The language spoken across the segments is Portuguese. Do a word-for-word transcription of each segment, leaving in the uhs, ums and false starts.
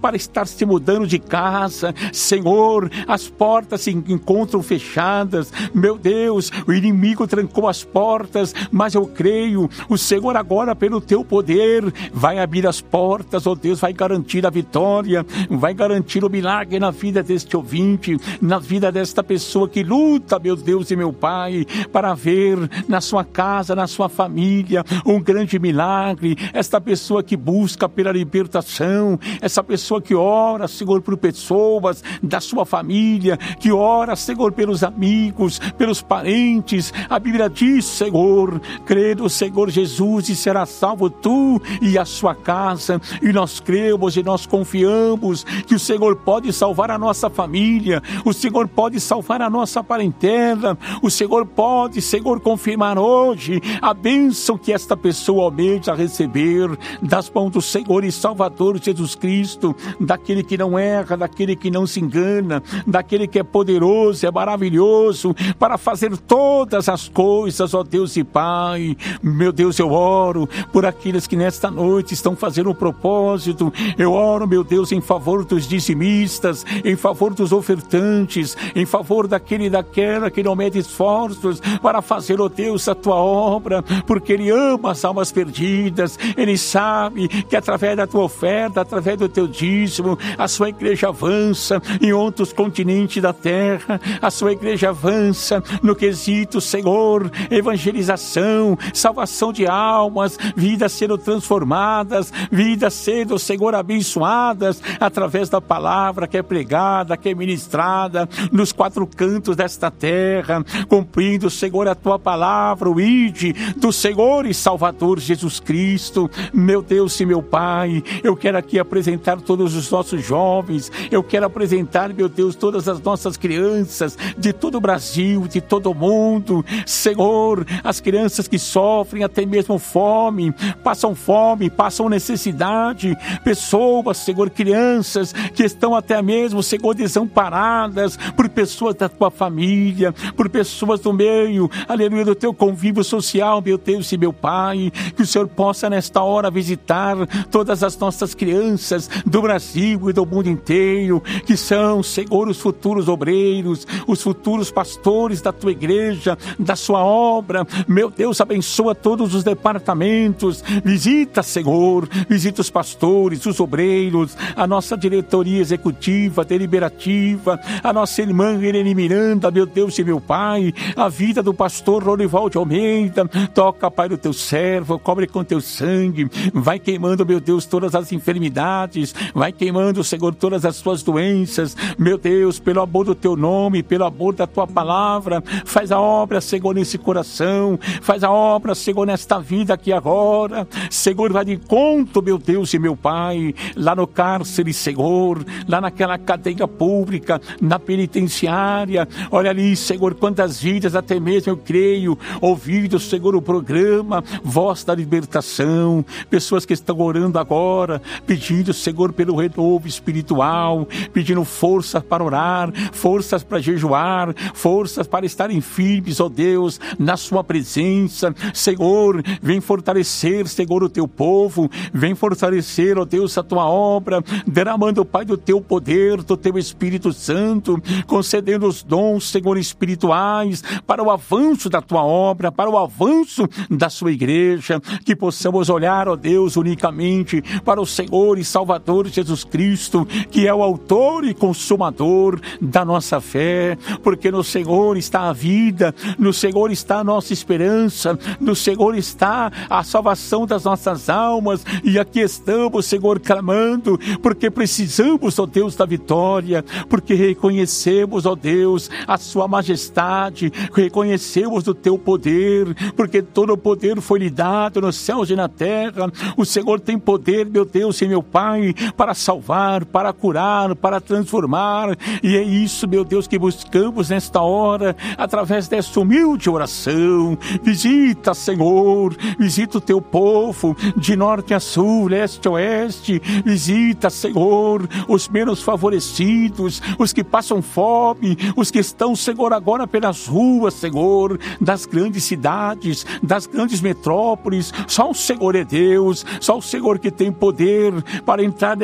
para estar se mudando de casa. Senhor, as portas se encontram fechadas. Meu Deus, o inimigo trancou as portas, mas eu creio, o Senhor agora pelo teu poder vai abrir as portas, ó Deus, vai garantir a vitória, vai garantir o milagre na vida deste ouvinte, na vida desta pessoa que luta, meu Deus e meu Pai, para ver na sua casa, na sua família, um grande milagre. Esta pessoa que busca pela libertação, essa pessoa que ora, Senhor, por pessoas da sua família, que ora, Senhor, pelos amigos, pelos parentes. A Bíblia diz, Senhor, crê no Senhor Jesus e será salvo tu e a sua casa. E nós cremos e nós confiamos que o Senhor pode salvar a nossa família, o Senhor pode salvar a nossa parentela, o Senhor pode, Senhor, confirmar hoje a bênção que esta pessoa almeja receber das mãos do Senhor e Salvador Jesus Cristo, daquele que não erra, daquele que não se engana, daquele que é poderoso, é maravilhoso para fazer todas as coisas, ó Deus e Pai. Meu Deus, eu oro por aqueles que nesta noite estão fazendo um propósito. Eu oro, meu Deus, em favor dos dizimistas, em favor dos ofertantes, em favor daquele e daquela que não mede esforços para fazer, ó Deus, a tua obra, porque ele ama as almas perdidas. Ele sabe que através da tua oferta, através do teu dízimo, a sua igreja avança em outros continentes da terra. A sua igreja avança no quesito, Senhor, evangelização, salvação de almas, vidas sendo transformadas, vidas sendo, Senhor, abençoadas através da palavra que é pregada, que é ministrada nos quatro cantos desta terra, cumprindo, Senhor, a tua palavra, o ide do Senhor e Salvador Jesus Cristo. Meu Deus e meu Pai, eu quero aqui apresentar todos os nossos jovens, eu quero apresentar, meu Deus, todas as nossas crianças de todo o Brasil, de todo o mundo. Senhor, as crianças que sofrem até mesmo fome, passam fome, passam necessidade, pessoas, Senhor, crianças que estão até mesmo, Senhor, desamparadas por pessoas da tua família, por pessoas do meio, aleluia, do teu convívio social, meu Deus e meu Pai, que o Senhor possa nesta hora visitar todas as nossas crianças do Brasil e do mundo inteiro, que são, Senhor, os futuros obreiros, os futuros pastores da tua igreja, da sua obra. Meu Deus, abençoa todos os departamentos, visita, Senhor, visita os pastores, os obreiros, a nossa diretoria executiva, deliberativa, a nossa irmã Irene Miranda, meu Deus e meu Pai, a vida do pastor Rorival de Almeida. Toca, Pai, do teu servo, cobre com teu sangue, vai queimando, meu Deus, todas as enfermidades, vai queimando, Senhor, todas as tuas doenças, meu Deus, pelo amor do teu nome, pelo amor da tua palavra, faz a obra, Senhor, nesse coração, faz a obra, Senhor, nesta vida aqui agora. Senhor, vai de encontro, meu Deus e meu Pai, lá no cárcere, Senhor, lá naquela cadeia pública, na penitenciária. Olha ali, Senhor, quantas vidas, até mesmo eu creio, ouvido, Senhor, o programa Voz da Libertação, pessoas que estão orando agora, pedindo, Senhor, pelo renovo espiritual, pedindo forças para orar, forças para jejuar, forças para estarem firmes, ó Deus, na sua presença. Senhor, vem fortalecer, Senhor, o teu povo, vem fortalecer, ó Deus, a tua obra, derramando, Pai, do teu poder, do teu Espírito Santo, concedendo os dons, Senhor, espirituais, para o avanço da tua obra, para o avanço da sua igreja, que possamos olhar, ó Deus, unicamente para o Senhor e Salvador Jesus Cristo, que é o autor e consumador da nossa fé, porque no Senhor está a vida, no Senhor está a nossa esperança, no Senhor está a salvação das nossas almas, e aqui estamos, Senhor, clamando, porque precisamos, ó Deus, da vitória, porque reconhecemos, ó Deus, a sua majestade, reconhecemos o teu poder, porque todo o poder foi lhe dado nos céus e na terra. O Senhor tem poder, meu Deus e meu Pai, para salvar, para curar, para transformar, e é isso, meu Deus, que buscamos nesta hora, através desta humilde oração. Visita, Senhor, visita o teu povo, de norte a sul, leste a oeste, visita, Senhor, os menos favorecidos, os que passam fome, os que estão, Senhor, agora pelas ruas, Senhor, das grandes cidades, das grandes metrópoles. Só o Senhor é Deus, só o Senhor que tem poder para entrar nessa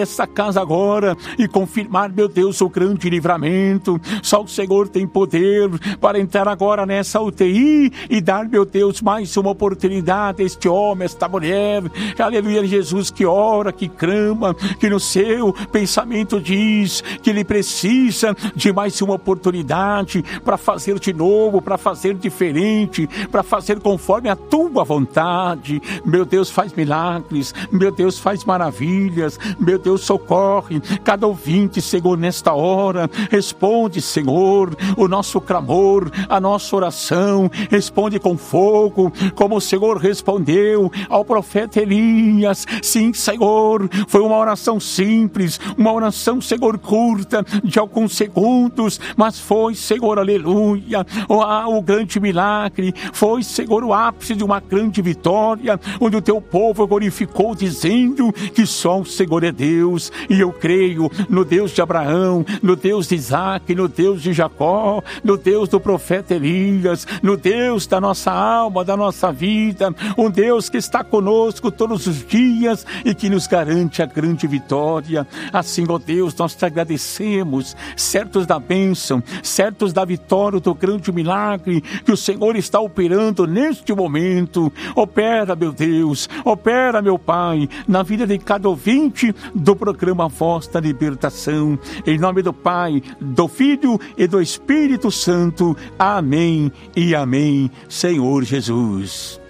nessa casa agora e confirmar, meu Deus, o grande livramento. Só o Senhor tem poder para entrar agora nessa U T I e dar, meu Deus, mais uma oportunidade a este homem, a esta mulher, aleluia, Jesus, que ora, que clama, que no seu pensamento diz que ele precisa de mais uma oportunidade para fazer de novo, para fazer diferente, para fazer conforme a tua vontade. Meu Deus, faz milagres, meu Deus, faz maravilhas, meu Deus, socorre cada ouvinte, Senhor, nesta hora. Responde, Senhor, o nosso clamor, a nossa oração, responde com fogo, como o Senhor respondeu ao profeta Elias. Sim, Senhor, foi uma oração simples, uma oração, Senhor, curta, de alguns segundos, mas foi, Senhor, aleluia, o, ah, o grande milagre, foi, Senhor, o ápice de uma grande vitória, onde o teu povo glorificou, dizendo que só o Senhor é Deus. E eu creio no Deus de Abraão, no Deus de Isaac, no Deus de Jacó, no Deus do profeta Elias, no Deus da nossa alma, da nossa vida, um Deus que está conosco todos os dias e que nos garante a grande vitória. Assim, ó Deus, nós te agradecemos, certos da bênção, certos da vitória, do grande milagre que o Senhor está operando neste momento. Opera, meu Deus, opera, meu Pai, na vida de cada ouvinte do programa Voz da Libertação. Em nome do Pai, do Filho e do Espírito Santo. Amém e amém, Senhor Jesus.